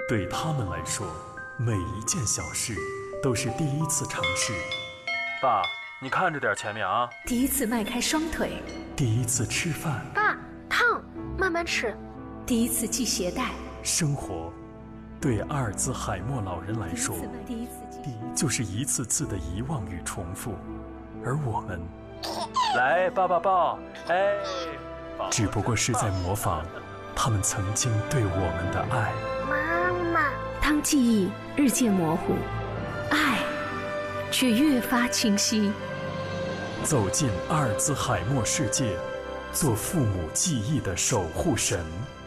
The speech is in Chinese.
对他们来说，每一件小事都是第一次尝试。 爸，你看着点前面啊！ 第一次迈开双腿， 第一次吃饭。 爸，烫，慢慢吃。 第一次系鞋带。 生活，对阿尔兹海默老人来说，就是一次次的遗忘与重复，而我们， 来，爸爸抱，哎， 只不过是在模仿他们曾经对我们的爱。 妈妈， 当记忆日渐模糊，爱却越发清晰。 走进阿尔兹海默世界，做父母记忆的守护神。